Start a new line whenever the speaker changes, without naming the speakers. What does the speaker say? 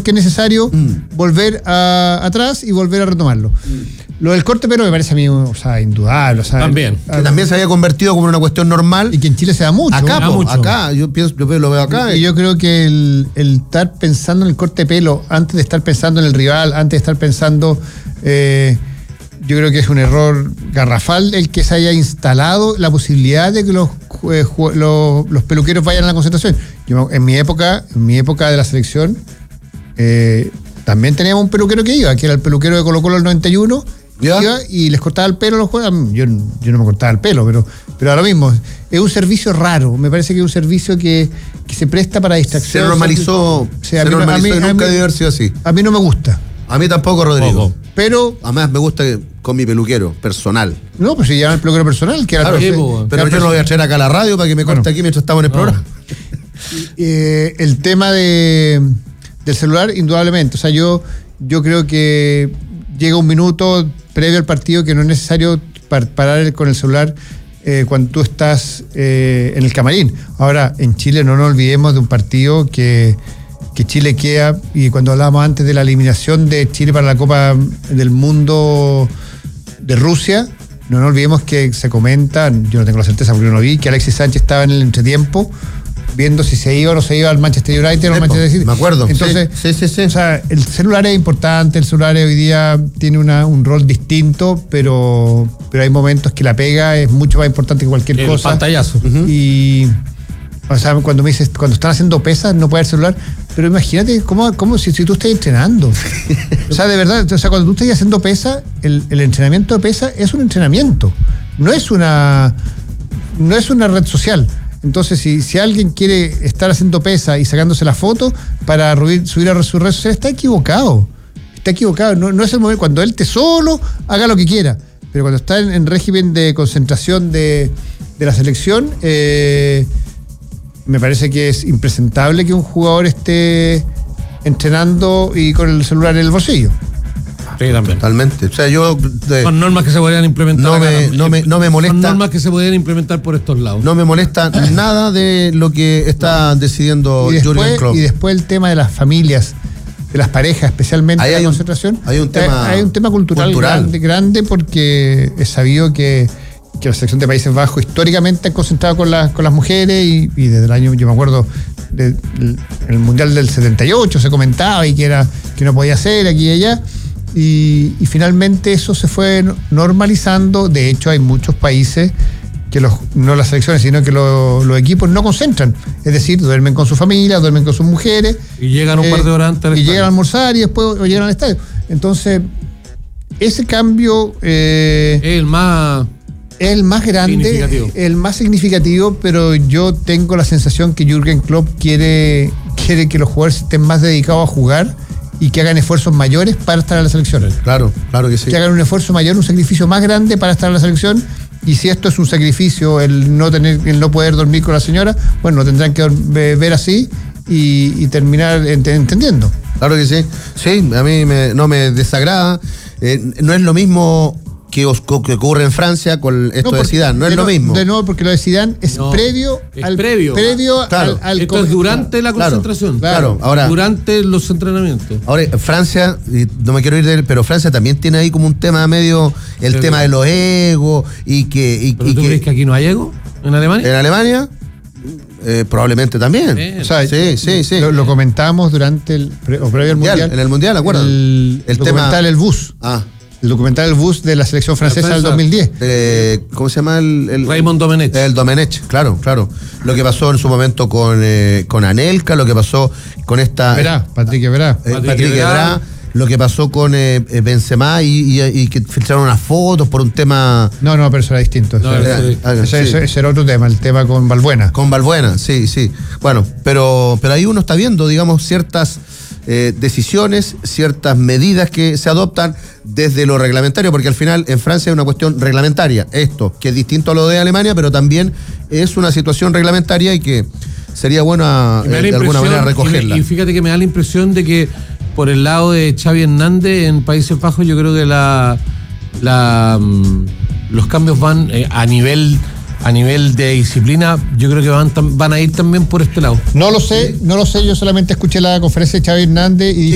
que es necesario volver atrás y volver a retomarlo. Lo del corte de pelo me parece a mí, indudable.
También.
Que también se había convertido como en una cuestión normal.
Y que en Chile se da mucho.
Acá, yo lo veo acá.
Y yo creo que el estar pensando en el corte de pelo, antes de estar pensando en el rival, antes de estar pensando... yo creo que es un error garrafal el que se haya instalado la posibilidad de que los peluqueros vayan a la concentración. Yo, en mi época de la selección, también teníamos un peluquero que iba, que era el peluquero de Colo-Colo del 91, iba y les cortaba el pelo a los jugadores. Yo no me cortaba el pelo, pero ahora mismo es un servicio raro. Me parece que es un servicio que se presta para distracción.
Se normalizó y nunca debe haber sido así.
A mí no me gusta.
A mí tampoco, Rodrigo.
Pero
además me gusta con mi peluquero personal.
No, pues se llama el peluquero personal, que era
claro, pero yo no lo voy a traer acá a la radio para que me corte aquí mientras estamos en el programa.
El tema del celular, indudablemente. O sea, yo creo que llega un minuto previo al partido que no es necesario parar con el celular cuando tú estás en el camarín. Ahora, en Chile no nos olvidemos de un partido que Chile queda, y cuando hablábamos antes de la eliminación de Chile para la Copa del Mundo de Rusia, no nos olvidemos que se comenta, yo no tengo la certeza porque no lo vi, que Alexis Sánchez estaba en el entretiempo viendo si se iba o no se iba al Manchester United o al Manchester City.
Me acuerdo.
Entonces,
sí.
O sea, el celular es importante, el celular hoy día tiene un rol distinto, pero hay momentos que la pega es mucho más importante que cualquier cosa.
El pantallazo.
Y... O sea, cuando me dices, cuando están haciendo pesas, no puede haber celular. Pero imagínate cómo si tú estás entrenando. O sea, de verdad, cuando tú estás haciendo pesa, el entrenamiento de pesa es un entrenamiento. No es una red social. Entonces, si alguien quiere estar haciendo pesa y sacándose la foto para subir a su red social, está equivocado. Está equivocado. No es el momento. Cuando él esté solo, haga lo que quiera. Pero cuando está en régimen de concentración de la selección, me parece que es impresentable que un jugador esté entrenando y con el celular en el bolsillo.
Sí, también.
Totalmente. O sea,
son normas que se podrían implementar.
No me molesta.
Son normas que se podrían implementar por estos lados.
No me molesta nada de lo que está decidiendo Jürgen Klopp.
Y después el tema de las familias, de las parejas, especialmente en la concentración.
Hay un tema
cultural. Grande porque es sabido que la selección de Países Bajos históricamente ha concentrado con las mujeres y desde el año, yo me acuerdo, el Mundial del 78 se comentaba y que no podía ser aquí y allá, y finalmente eso se fue normalizando. De hecho, hay muchos países que no las selecciones, sino que los equipos no concentran, es decir, duermen con su familia, duermen con sus mujeres.
Y llegan un par de horas antes.
Y llegan a almorzar y después llegan al estadio. Entonces, ese cambio... es el más grande, el más significativo, pero yo tengo la sensación que Jürgen Klopp quiere que los jugadores estén más dedicados a jugar y que hagan esfuerzos mayores para estar en la selección.
Claro que sí.
Que hagan un esfuerzo mayor, un sacrificio más grande para estar en la selección, y si esto es un sacrificio, el no poder dormir con la señora, bueno, lo tendrán que ver así y terminar entendiendo.
Claro que sí. Sí, a mí no me desagrada. No es lo mismo que ocurre en Francia con esto de Zidane, no es lo mismo.
De nuevo, porque lo de Zidane es previo
claro.
al
esto es durante la concentración.
Claro. Ahora,
durante los entrenamientos.
Ahora, Francia, no me quiero ir de él, pero Francia también tiene ahí como un tema medio, tema de los egos
¿Pero tú crees que aquí no hay ego? ¿En Alemania?
En Alemania, probablemente también.
O sea, sí. Lo comentábamos durante previo al Mundial.
En el Mundial, ¿acuerdas?
El documental El Bus. El documental El Bus de la selección francesa del 2010.
¿Cómo se llama el
Raymond Domenech.
El Domenech, claro. Lo que pasó en su momento con Anelka, lo que pasó con
Patrick
Evra, lo que pasó con Benzema y que filtraron unas fotos por un tema...
No, pero eso era distinto. Ese era otro tema, el tema con Valbuena.
Con Valbuena, sí. Bueno, pero ahí uno está viendo, digamos, ciertas decisiones, ciertas medidas que se adoptan desde lo reglamentario, porque al final en Francia es una cuestión reglamentaria, esto, que es distinto a lo de Alemania, pero también es una situación reglamentaria y que sería bueno de alguna manera recogerla.
Y fíjate que me da la impresión de que por el lado de Xavi Hernández en Países Bajos, yo creo que los cambios van a nivel de disciplina, yo creo que van a ir también por este lado.
No lo sé, yo solamente escuché la conferencia de Xavi Hernández y